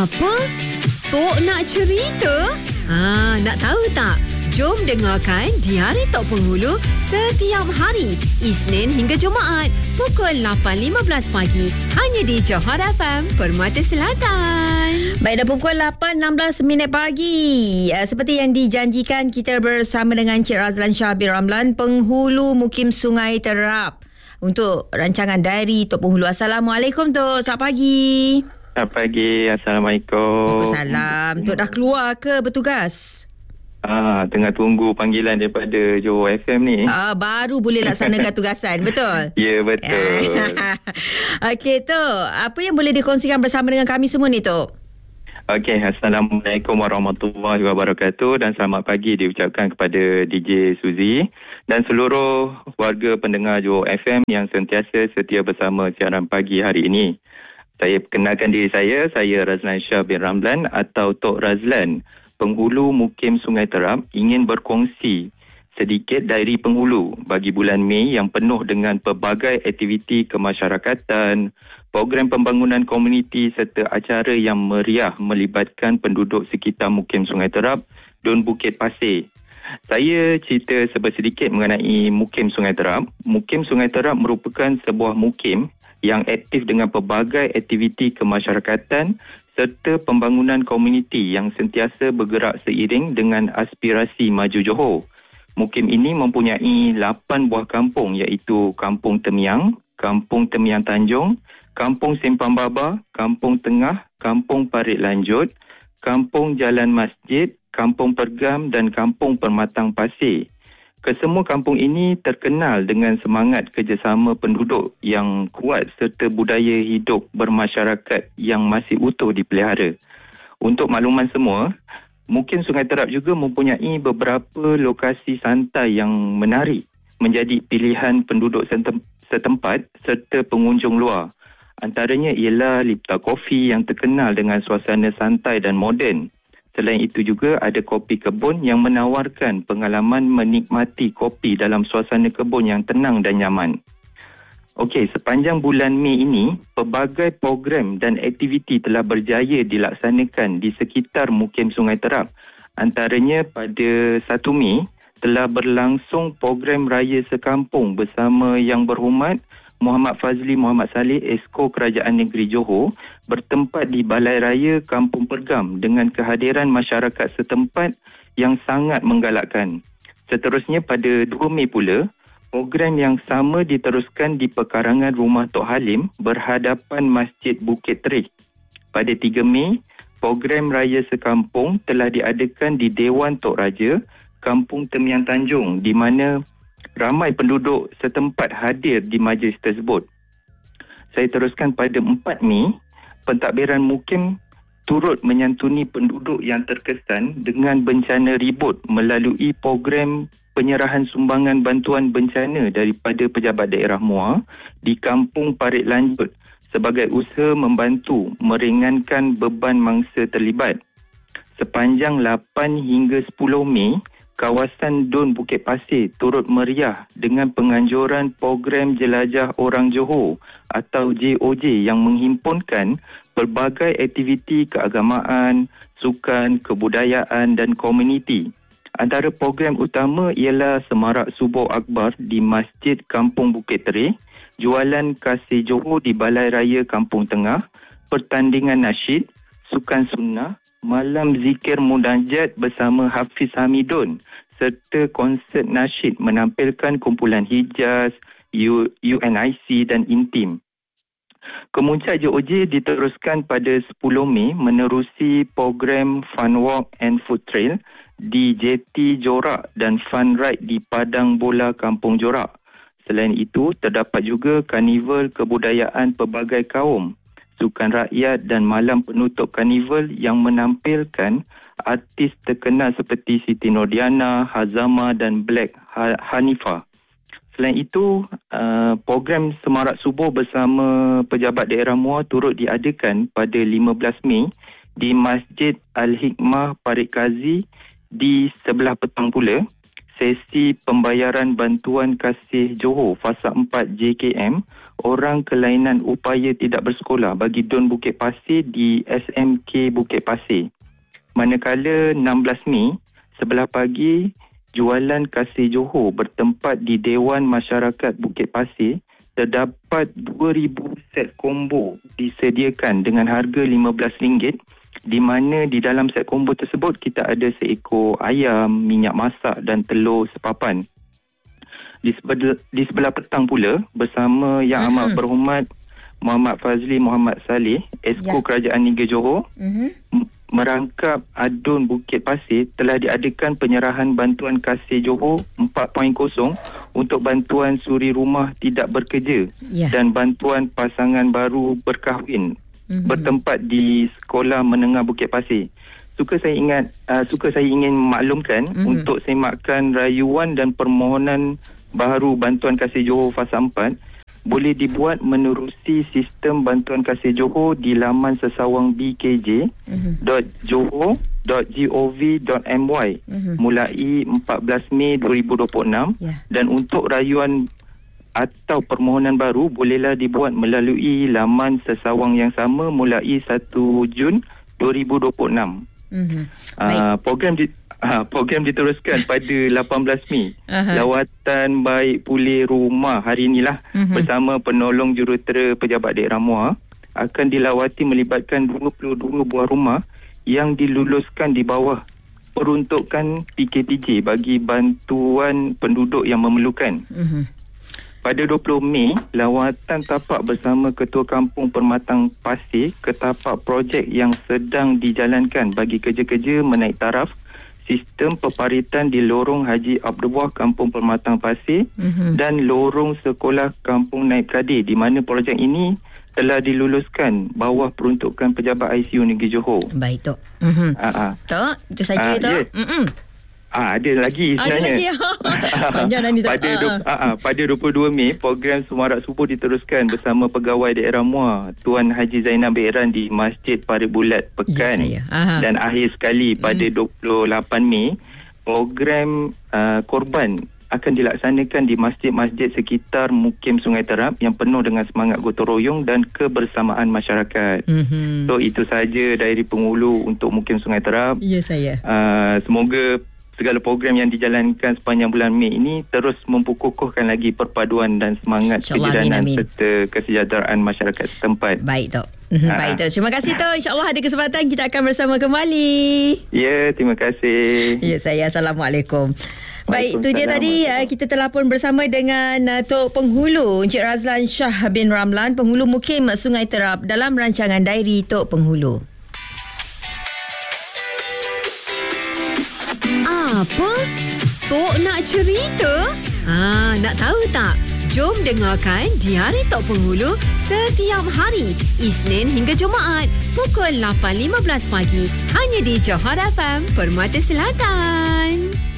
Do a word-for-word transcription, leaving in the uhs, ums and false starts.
Apa? Tok nak cerita? Ha, nak tahu tak? Jom dengarkan Diari Tok Penghulu setiap hari, Isnin hingga Jumaat, pukul lapan lima belas pagi, hanya di Johor F M, Permata Selatan. Baik, dah pukul lapan enam belas minit pagi. Uh, seperti yang dijanjikan, kita bersama dengan Encik Razlan Shah bin Ramlan, Penghulu Mukim Sungai Terap, untuk rancangan Diari Tok Penghulu. Assalamualaikum Tok, selamat pagi. Selamat pagi, Assalamualaikum. Waalaikumsalam. Tok dah keluar ke bertugas? Ah, tengah tunggu panggilan daripada Johor F M ni. Ah, baru boleh laksanakan tugasan, betul? Ya, betul. Okey Tok, apa yang boleh dikongsikan bersama dengan kami semua ni Tok? Okey, Assalamualaikum warahmatullahi wabarakatuh dan selamat pagi diucapkan kepada D J Suzy dan seluruh warga pendengar Johor F M yang sentiasa setia bersama siaran pagi hari ini. Saya perkenalkan diri saya, saya Razlan Shah bin Ramlan atau Tok Razlan, Penghulu Mukim Sungai Terap, ingin berkongsi sedikit diary penghulu bagi bulan Mei yang penuh dengan pelbagai aktiviti kemasyarakatan, program pembangunan komuniti serta acara yang meriah melibatkan penduduk sekitar Mukim Sungai Terap dan Bukit Pasir. Saya cerita sedikit mengenai Mukim Sungai Terap. Mukim Sungai Terap merupakan sebuah mukim yang aktif dengan pelbagai aktiviti kemasyarakatan serta pembangunan komuniti yang sentiasa bergerak seiring dengan aspirasi maju Johor. Mukim ini mempunyai lapan buah kampung, iaitu Kampung Temiang, Kampung Temiang Tanjung, Kampung Simpang Baba, Kampung Tengah, Kampung Parit Lanjut, Kampung Jalan Masjid, Kampung Pergam dan Kampung Permatang Pasir. Kesemua kampung ini terkenal dengan semangat kerjasama penduduk yang kuat serta budaya hidup bermasyarakat yang masih utuh dipelihara. Untuk makluman semua, Mukim Sungai Terap juga mempunyai beberapa lokasi santai yang menarik menjadi pilihan penduduk setempat serta pengunjung luar. Antaranya ialah Lipta Coffee yang terkenal dengan suasana santai dan moden. Selain itu juga ada kopi kebun yang menawarkan pengalaman menikmati kopi dalam suasana kebun yang tenang dan nyaman. Okey, sepanjang bulan Mei ini, pelbagai program dan aktiviti telah berjaya dilaksanakan di sekitar Mukim Sungai Terap. Antaranya pada satu Mei telah berlangsung program Raya Sekampung bersama Yang Berhormat Muhammad Fazli Muhammad Saleh, Esko Kerajaan Negeri Johor, bertempat di Balai Raya Kampung Pergam dengan kehadiran masyarakat setempat yang sangat menggalakkan. Seterusnya pada dua Mei pula, program yang sama diteruskan di pekarangan Rumah Tok Halim berhadapan Masjid Bukit Terik. Pada tiga Mei, program Raya Sekampung telah diadakan di Dewan Tok Raja, Kampung Temiang Tanjung, di mana ramai penduduk setempat hadir di majlis tersebut. Saya teruskan pada empat Mei, pentadbiran Mukim turut menyantuni penduduk yang terkesan dengan bencana ribut melalui program penyerahan sumbangan bantuan bencana daripada pejabat daerah M U A di Kampung Parit Lanjut sebagai usaha membantu meringankan beban mangsa terlibat. Sepanjang lapan hingga sepuluh Mei, kawasan Dun Bukit Pasir turut meriah dengan penganjuran program Jelajah Orang Johor atau J O J yang menghimpunkan pelbagai aktiviti keagamaan, sukan, kebudayaan dan komuniti. Antara program utama ialah Semarak Subuh Akbar di Masjid Kampung Bukit Terik, jualan kasih Johor di Balai Raya Kampung Tengah, pertandingan nasyid, sukan sunnah, malam zikir munajat bersama Hafiz Hamidun serta konsert nasyid menampilkan kumpulan Hijaz, U, UNIC dan Intim. Kemuncak J O J diteruskan pada sepuluh Mei menerusi program Fun Walk and Food Trail di J T Jorak dan Fun Ride di Padang Bola Kampung Jorak. Selain itu, terdapat juga karnival kebudayaan pelbagai kaum, sukan rakyat dan malam penutup karnival yang menampilkan artis terkenal seperti Siti Nordiana, Hazama dan Black Hanifah. Selain itu, uh, program Semarak Subuh bersama pejabat daerah M U A turut diadakan pada lima belas Mei di Masjid Al-Hikmah Parit Kazi di sebelah petang pula. Sesi pembayaran bantuan kasih Johor fasa empat J K M orang kelainan upaya tidak bersekolah bagi D U N Bukit Pasir di S M K Bukit Pasir. Manakala enam belas Mei, sebelah pagi, jualan kasih Johor bertempat di Dewan Masyarakat Bukit Pasir, terdapat dua ribu set combo disediakan dengan harga lima belas ringgit, di mana di dalam set combo tersebut kita ada seekor ayam, minyak masak dan telur sepapan. Di sebelah, di sebelah petang pula, bersama Yang Amat uh-huh. Berhormat Muhammad Fazli Muhammad Saleh, Esko yeah. Kerajaan Negeri Johor, uh-huh. merangkap A D U N Bukit Pasir telah diadakan penyerahan bantuan kasih Johor empat titik kosong untuk bantuan suri rumah tidak bekerja yeah. dan bantuan pasangan baru berkahwin mm-hmm. bertempat di Sekolah Menengah Bukit Pasir. Suka saya ingat, uh, suka saya ingin maklumkan mm-hmm. untuk semakkan rayuan dan permohonan baharu bantuan kasih Johor fasa empat boleh dibuat menerusi sistem bantuan kasih Johor di laman sesawang b k j dot johor dot gov dot my mm-hmm. mulai empat belas Mei dua ribu dua puluh enam yeah. dan untuk rayuan atau permohonan baru bolehlah dibuat melalui laman sesawang yang sama mulai satu Jun dua ribu dua puluh enam. Mm-hmm. Uh, program di, uh, program diteruskan pada lapan belas Mei. Uh-huh. Lawatan baik pulih rumah hari inilah uh-huh. bersama penolong jurutera Pejabat Daerah Muar akan dilawati melibatkan dua puluh dua buah rumah yang diluluskan di bawah peruntukan P K T J bagi bantuan penduduk yang memerlukan. Uh-huh. Pada dua puluh Mei, lawatan tapak bersama Ketua Kampung Permatang Pasir ke tapak projek yang sedang dijalankan bagi kerja-kerja menaik taraf sistem peparitan di Lorong Haji Abdullah Kampung Permatang Pasir mm-hmm. dan Lorong Sekolah Kampung Naib Kadir, di mana projek ini telah diluluskan bawah peruntukan Pejabat I C U Negeri Johor. Baik, Tok. Mm-hmm. Uh-huh. Tok, itu saja, uh, Tok. Yes. Mm-mm. Ah, ada lagi sebenarnya. Ada lagi. Panjang dah ni tak. Pada, uh, uh, uh, pada dua puluh dua Mei, program Semarak Subuh diteruskan bersama Pegawai Daerah Muar, Tuan Haji Zainal Beran di Masjid Paribulat Pekan. Yes, dan akhir sekali pada hmm. dua puluh lapan Mei, program uh, korban akan dilaksanakan di masjid-masjid sekitar Mukim Sungai Terap yang penuh dengan semangat gotong royong dan kebersamaan masyarakat. Mm-hmm. So, itu saja dari Penghulu untuk Mukim Sungai Terap. Ya, saya. Uh, semoga segala program yang dijalankan sepanjang bulan Mei ini terus memperkukuhkan lagi perpaduan dan semangat kejadanan serta kesejahteraan masyarakat setempat. Baik, Tok. Ha. Baik, Tok. Terima kasih, Tok. InsyaAllah ada kesempatan kita akan bersama kembali. Ya, terima kasih. Ya, saya. Assalamualaikum. Baik, itu dia tadi uh, kita telah pun bersama dengan uh, Tok Penghulu Encik Razlan Shah bin Ramlan, Penghulu Mukim Sungai Terap dalam rancangan Diary Tok Penghulu. Apa? Tok nak cerita? Ah, nak tahu tak? Jom dengarkan Diary Tok Penghulu setiap hari, Isnin hingga Jumaat, pukul lapan lima belas pagi, hanya di Johor F M, Permata Selatan.